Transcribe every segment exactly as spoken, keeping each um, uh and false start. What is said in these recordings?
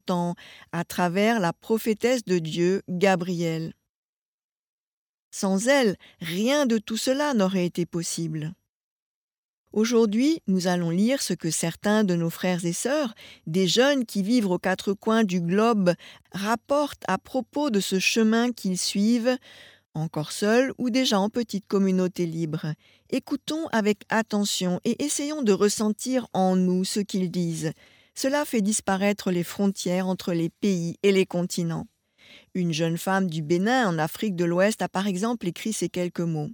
longtemps à travers la prophétesse de Dieu, Gabrielle. Sans elle, rien de tout cela n'aurait été possible. Aujourd'hui, nous allons lire ce que certains de nos frères et sœurs, des jeunes qui vivent aux quatre coins du globe, rapportent à propos de ce chemin qu'ils suivent, encore seuls ou déjà en petite communauté libre. Écoutons avec attention et essayons de ressentir en nous ce qu'ils disent. Cela fait disparaître les frontières entre les pays et les continents. Une jeune femme du Bénin, en Afrique de l'Ouest, a par exemple écrit ces quelques mots.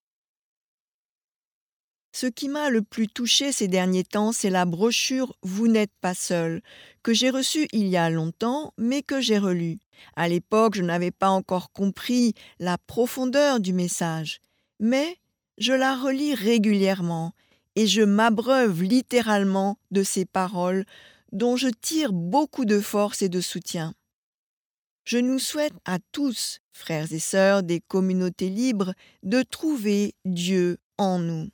Ce qui m'a le plus touché ces derniers temps, c'est la brochure « Vous n'êtes pas seul » que j'ai reçue il y a longtemps, mais que j'ai relue. À l'époque, je n'avais pas encore compris la profondeur du message. Mais je la relis régulièrement et je m'abreuve littéralement de ces paroles dont je tire beaucoup de force et de soutien. Je nous souhaite à tous, frères et sœurs des communautés libres, de trouver Dieu en nous.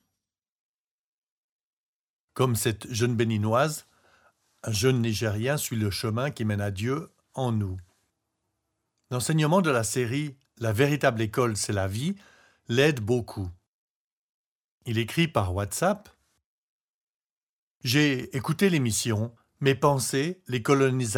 Comme cette jeune béninoise, un jeune Nigérien suit le chemin qui mène à Dieu en nous. L'enseignement de la série « La véritable école, c'est la vie » l'aide beaucoup. Il écrit par WhatsApp « J'ai écouté l'émission « Mes pensées, les colonisateurs ».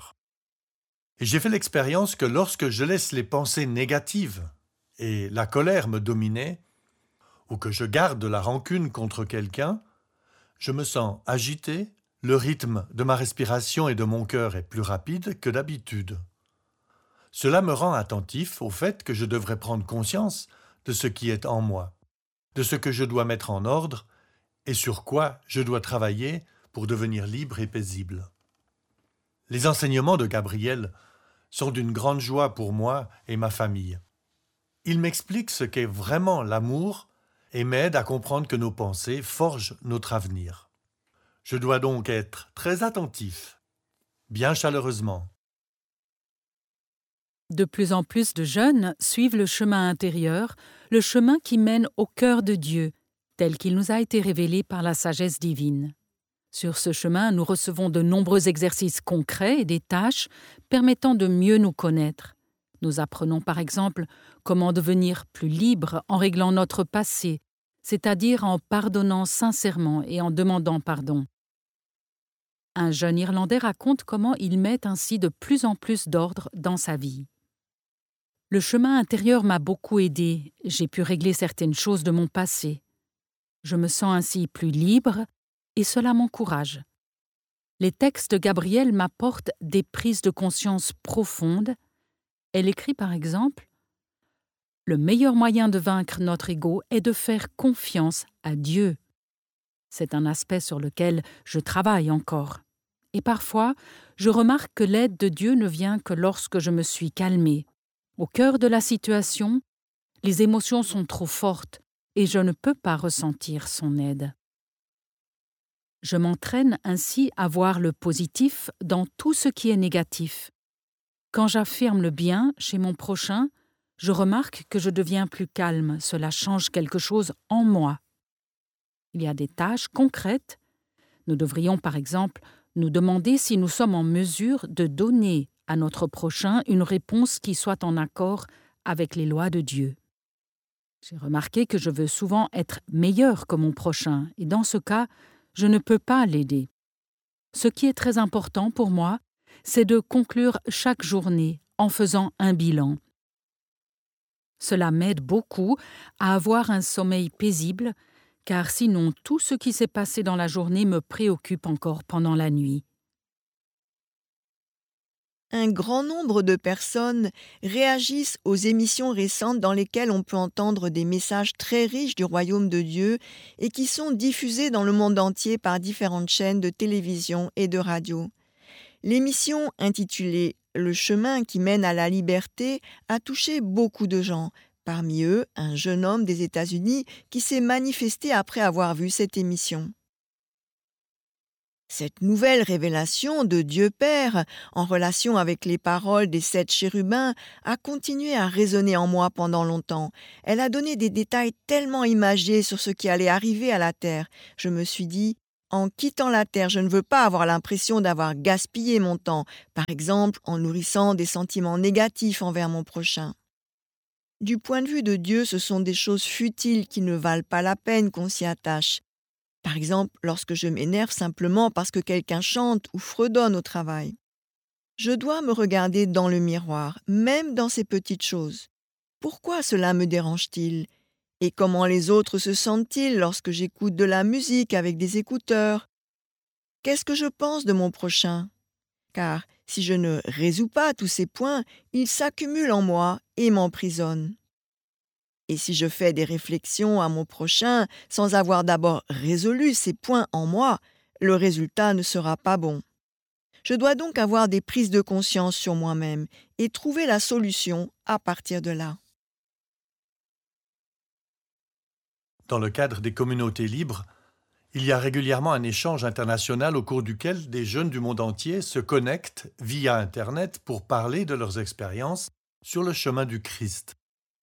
Et j'ai fait l'expérience que lorsque je laisse les pensées négatives et la colère me dominer, ou que je garde la rancune contre quelqu'un, je me sens agité, le rythme de ma respiration et de mon cœur est plus rapide que d'habitude. Cela me rend attentif au fait que je devrais prendre conscience de ce qui est en moi, de ce que je dois mettre en ordre et sur quoi je dois travailler pour devenir libre et paisible. Les enseignements de Gabrielle sont d'une grande joie pour moi et ma famille. Ils m'expliquent ce qu'est vraiment l'amour et m'aident à comprendre que nos pensées forgent notre avenir. Je dois donc être très attentif, bien chaleureusement. De plus en plus de jeunes suivent le chemin intérieur, le chemin qui mène au cœur de Dieu, tel qu'il nous a été révélé par la sagesse divine. Sur ce chemin, nous recevons de nombreux exercices concrets et des tâches permettant de mieux nous connaître. Nous apprenons par exemple comment devenir plus libre en réglant notre passé, c'est-à-dire en pardonnant sincèrement et en demandant pardon. Un jeune Irlandais raconte comment il met ainsi de plus en plus d'ordre dans sa vie. Le chemin intérieur m'a beaucoup aidé, j'ai pu régler certaines choses de mon passé. Je me sens ainsi plus libre et cela m'encourage. Les textes de Gabrielle m'apportent des prises de conscience profondes. Elle écrit par exemple « Le meilleur moyen de vaincre notre ego est de faire confiance à Dieu. » C'est un aspect sur lequel je travaille encore. Et parfois, je remarque que l'aide de Dieu ne vient que lorsque je me suis calmée. Au cœur de la situation, les émotions sont trop fortes et je ne peux pas ressentir son aide. Je m'entraîne ainsi à voir le positif dans tout ce qui est négatif. Quand j'affirme le bien chez mon prochain, je remarque que je deviens plus calme, cela change quelque chose en moi. Il y a des tâches concrètes. Nous devrions par exemple nous demander si nous sommes en mesure de donner à notre prochain une réponse qui soit en accord avec les lois de Dieu. J'ai remarqué que je veux souvent être meilleur que mon prochain et dans ce cas, je ne peux pas l'aider. Ce qui est très important pour moi, c'est de conclure chaque journée en faisant un bilan. Cela m'aide beaucoup à avoir un sommeil paisible, car sinon tout ce qui s'est passé dans la journée me préoccupe encore pendant la nuit. Un grand nombre de personnes réagissent aux émissions récentes dans lesquelles on peut entendre des messages très riches du royaume de Dieu et qui sont diffusés dans le monde entier par différentes chaînes de télévision et de radio. L'émission intitulée « Le chemin qui mène à la liberté » a touché beaucoup de gens. Parmi eux, un jeune homme des États-Unis qui s'est manifesté après avoir vu cette émission. Cette nouvelle révélation de Dieu Père, en relation avec les paroles des sept chérubins, a continué à résonner en moi pendant longtemps. Elle a donné des détails tellement imagés sur ce qui allait arriver à la terre. Je me suis dit, En quittant la terre, je ne veux pas avoir l'impression d'avoir gaspillé mon temps, par exemple en nourrissant des sentiments négatifs envers mon prochain. Du point de vue de Dieu, ce sont des choses futiles qui ne valent pas la peine qu'on s'y attache. Par exemple, lorsque je m'énerve simplement parce que quelqu'un chante ou fredonne au travail. Je dois me regarder dans le miroir, même dans ces petites choses. Pourquoi cela me dérange-t-il ? Et comment les autres se sentent-ils lorsque j'écoute de la musique avec des écouteurs ? Qu'est-ce que je pense de mon prochain ? Car si je ne résous pas tous ces points, ils s'accumulent en moi et m'emprisonnent. Et si je fais des réflexions à mon prochain sans avoir d'abord résolu ces points en moi, le résultat ne sera pas bon. Je dois donc avoir des prises de conscience sur moi-même et trouver la solution à partir de là. Dans le cadre des communautés libres, il y a régulièrement un échange international au cours duquel des jeunes du monde entier se connectent via Internet pour parler de leurs expériences sur le chemin du Christ.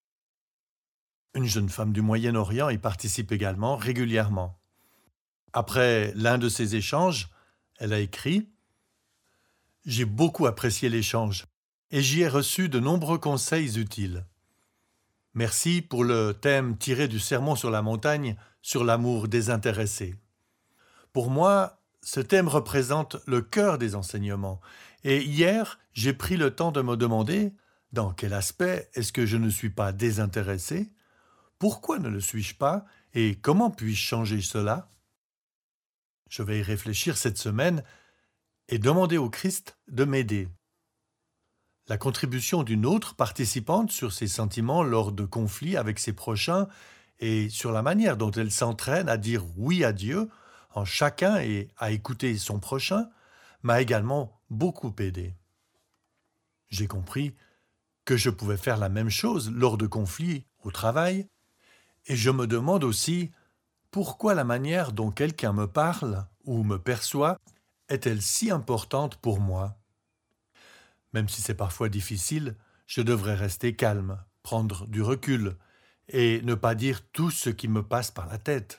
Une jeune femme du Moyen-Orient y participe également régulièrement. Après l'un de ces échanges, elle a écrit « J'ai beaucoup apprécié l'échange et j'y ai reçu de nombreux conseils utiles. Merci pour le thème tiré du Sermon sur la montagne sur l'amour désintéressé. Pour moi, ce thème représente le cœur des enseignements et hier, j'ai pris le temps de me demander dans quel aspect est-ce que je ne suis pas désintéressé ? Pourquoi ne le suis-je pas et comment puis-je changer cela ? Je vais y réfléchir cette semaine et demander au Christ de m'aider. » La contribution d'une autre participante sur ses sentiments lors de conflits avec ses prochains et sur la manière dont elle s'entraîne à dire oui à Dieu en chacun et à écouter son prochain m'a également beaucoup aidé. J'ai compris que je pouvais faire la même chose lors de conflits au travail et je me demande aussi pourquoi la manière dont quelqu'un me parle ou me perçoit est-elle si importante pour moi ? Même si c'est parfois difficile, je devrais rester calme, prendre du recul et ne pas dire tout ce qui me passe par la tête.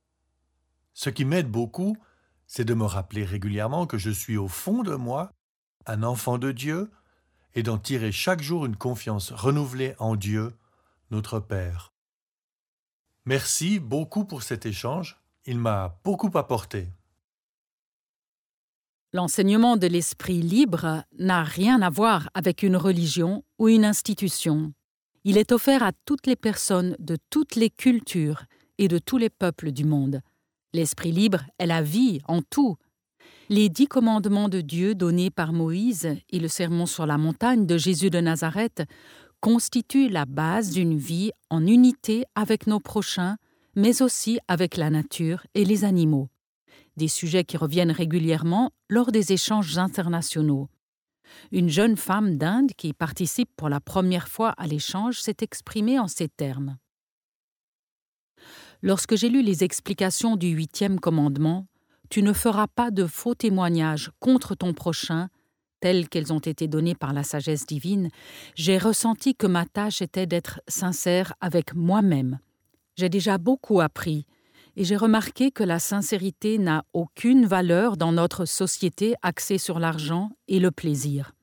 Ce qui m'aide beaucoup, c'est de me rappeler régulièrement que je suis au fond de moi un enfant de Dieu et d'en tirer chaque jour une confiance renouvelée en Dieu, notre Père. Merci beaucoup pour cet échange, il m'a beaucoup apporté. L'enseignement de l'esprit libre n'a rien à voir avec une religion ou une institution. Il est offert à toutes les personnes de toutes les cultures et de tous les peuples du monde. L'esprit libre est la vie en tout. Les dix commandements de Dieu donnés par Moïse et le sermon sur la montagne de Jésus de Nazareth constituent la base d'une vie en unité avec nos prochains, mais aussi avec la nature et les animaux. Des sujets qui reviennent régulièrement lors des échanges internationaux. Une jeune femme d'Inde qui participe pour la première fois à l'échange s'est exprimée en ces termes. Lorsque j'ai lu les explications du huitième commandement, « Tu ne feras pas de faux témoignages contre ton prochain », telles qu'elles ont été données par la sagesse divine, j'ai ressenti que ma tâche était d'être sincère avec moi-même. J'ai déjà beaucoup appris, et j'ai remarqué que la sincérité n'a aucune valeur dans notre société axée sur l'argent et le plaisir.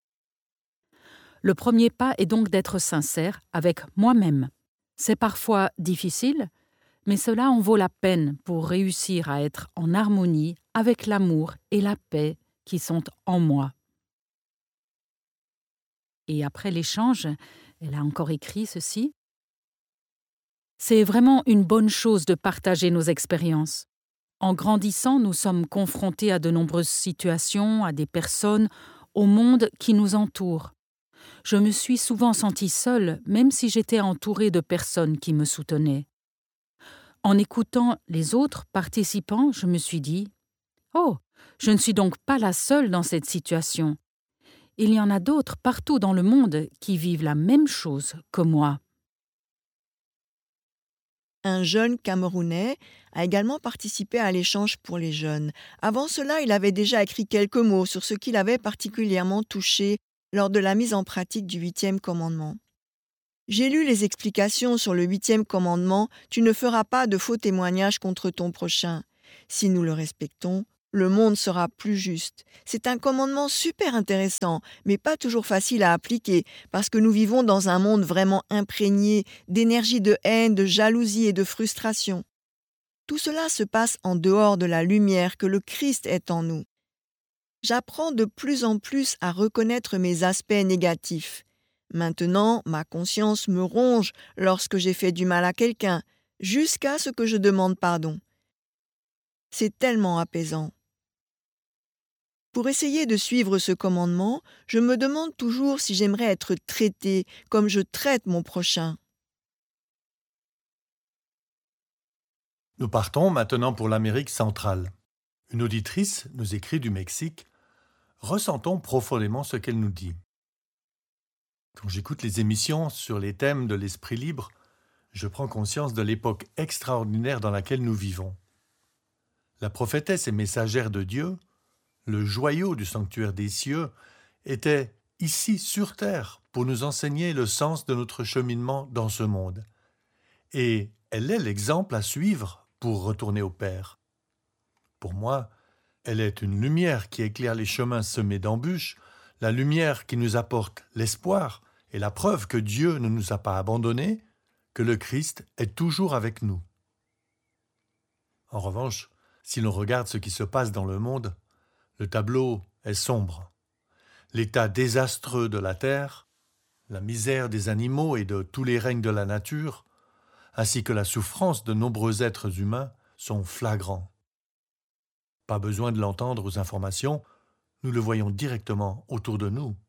Le premier pas est donc d'être sincère avec moi-même. C'est parfois difficile, mais cela en vaut la peine pour réussir à être en harmonie avec l'amour et la paix qui sont en moi. Et après l'échange, elle a encore écrit ceci. C'est vraiment une bonne chose de partager nos expériences. En grandissant, nous sommes confrontés à de nombreuses situations, à des personnes, au monde qui nous entoure. Je me suis souvent sentie seule, même si j'étais entourée de personnes qui me soutenaient. En écoutant les autres participants, je me suis dit « Oh, je ne suis donc pas la seule dans cette situation. Il y en a d'autres partout dans le monde qui vivent la même chose que moi. » Un jeune Camerounais a également participé à l'échange pour les jeunes. Avant cela, il avait déjà écrit quelques mots sur ce qui l'avait particulièrement touché lors de la mise en pratique du huitième commandement. J'ai lu les explications sur le huitième commandement « Tu ne feras pas de faux témoignages contre ton prochain ». Si nous le respectons, le monde sera plus juste. C'est un commandement super intéressant, mais pas toujours facile à appliquer, parce que nous vivons dans un monde vraiment imprégné d'énergie de haine, de jalousie et de frustration. Tout cela se passe en dehors de la lumière que le Christ est en nous. J'apprends de plus en plus à reconnaître mes aspects négatifs. Maintenant, ma conscience me ronge lorsque j'ai fait du mal à quelqu'un, jusqu'à ce que je demande pardon. C'est tellement apaisant. Pour essayer de suivre ce commandement, je me demande toujours si j'aimerais être traité comme je traite mon prochain. Nous partons maintenant pour l'Amérique centrale. Une auditrice nous écrit du Mexique. Ressentons profondément ce qu'elle nous dit. Quand j'écoute les émissions sur les thèmes de l'esprit libre, je prends conscience de l'époque extraordinaire dans laquelle nous vivons. La prophétesse et messagère de Dieu, le joyau du sanctuaire des cieux, était ici sur terre pour nous enseigner le sens de notre cheminement dans ce monde. Et elle est l'exemple à suivre pour retourner au Père. Pour moi, elle est une lumière qui éclaire les chemins semés d'embûches, la lumière qui nous apporte l'espoir et la preuve que Dieu ne nous a pas abandonnés, que le Christ est toujours avec nous. En revanche, si l'on regarde ce qui se passe dans le monde, le tableau est sombre. L'état désastreux de la terre, la misère des animaux et de tous les règnes de la nature, ainsi que la souffrance de nombreux êtres humains sont flagrants. Pas besoin de l'entendre aux informations, nous le voyons directement autour de nous.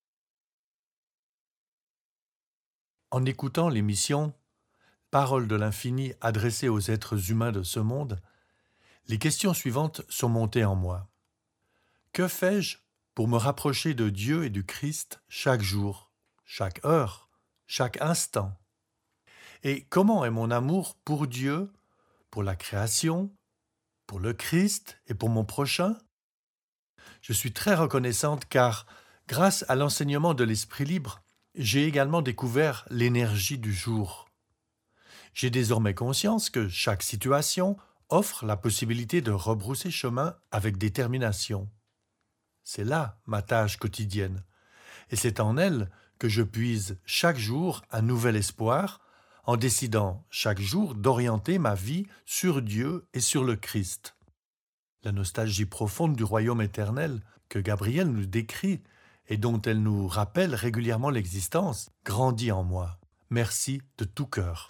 En écoutant l'émission « Parole de l'infini adressée aux êtres humains de ce monde », les questions suivantes sont montées en moi. Que fais-je pour me rapprocher de Dieu et du Christ chaque jour, chaque heure, chaque instant? Et comment est mon amour pour Dieu, pour la création, pour le Christ et pour mon prochain? Je suis très reconnaissante car, grâce à l'enseignement de l'Esprit libre, j'ai également découvert l'énergie du jour. J'ai désormais conscience que chaque situation offre la possibilité de rebrousser chemin avec détermination. C'est là ma tâche quotidienne, et c'est en elle que je puise chaque jour un nouvel espoir, en décidant chaque jour d'orienter ma vie sur Dieu et sur le Christ. La nostalgie profonde du royaume éternel que Gabrielle nous décrit et dont elle nous rappelle régulièrement l'existence grandit en moi. Merci de tout cœur.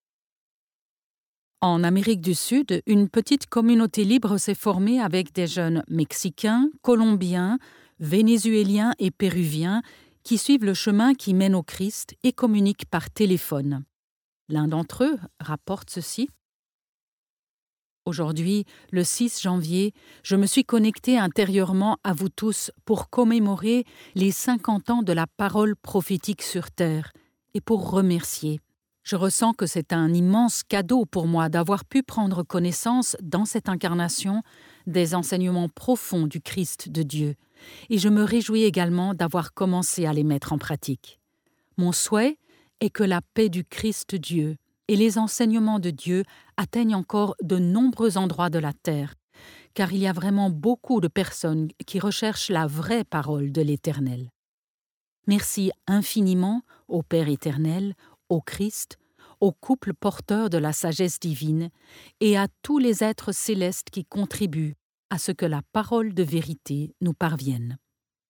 En Amérique du Sud, une petite communauté libre s'est formée avec des jeunes mexicains, colombiens, vénézuéliens et péruviens qui suivent le chemin qui mène au Christ et communiquent par téléphone. L'un d'entre eux rapporte ceci. Aujourd'hui, le six janvier, je me suis connecté intérieurement à vous tous pour commémorer les cinquante ans de la parole prophétique sur terre et pour remercier. Je ressens que c'est un immense cadeau pour moi d'avoir pu prendre connaissance dans cette incarnation des enseignements profonds du Christ de Dieu, et je me réjouis également d'avoir commencé à les mettre en pratique. Mon souhait est que la paix du Christ Dieu et les enseignements de Dieu atteignent encore de nombreux endroits de la terre, car il y a vraiment beaucoup de personnes qui recherchent la vraie parole de l'Éternel. Merci infiniment au Père éternel, au Christ, au couple porteur de la sagesse divine et à tous les êtres célestes qui contribuent à ce que la parole de vérité nous parvienne.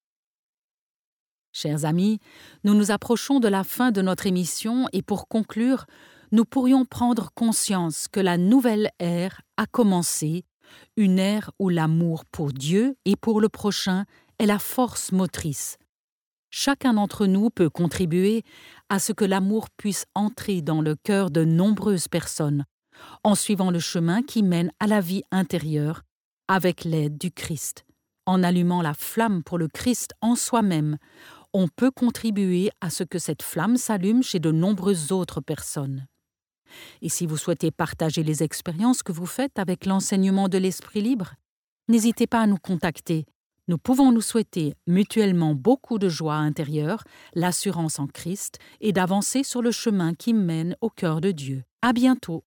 Chers amis, nous nous approchons de la fin de notre émission et pour conclure, nous pourrions prendre conscience que la nouvelle ère a commencé, une ère où l'amour pour Dieu et pour le prochain est la force motrice. Chacun d'entre nous peut contribuer à ce que l'amour puisse entrer dans le cœur de nombreuses personnes, en suivant le chemin qui mène à la vie intérieure, avec l'aide du Christ. En allumant la flamme pour le Christ en soi-même, on peut contribuer à ce que cette flamme s'allume chez de nombreuses autres personnes. Et si vous souhaitez partager les expériences que vous faites avec l'enseignement de l'Esprit libre, n'hésitez pas à nous contacter. Nous pouvons nous souhaiter mutuellement beaucoup de joie intérieure, l'assurance en Christ et d'avancer sur le chemin qui mène au cœur de Dieu. À bientôt!